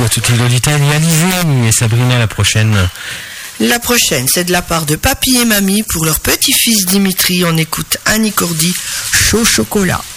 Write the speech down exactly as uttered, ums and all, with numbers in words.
bisous à toutes les Lolita et Alizé. Et Sabrina, la prochaine. La prochaine, c'est de la part de papy et mamie pour leur petit-fils Dimitri. On écoute Annie Cordy, Chaud Chocolat.